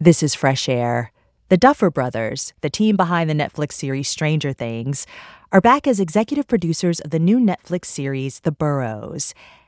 This is Fresh Air. The Duffer Brothers, the team behind the Netflix series Stranger Things, are back as executive producers of the new Netflix series The Burrows.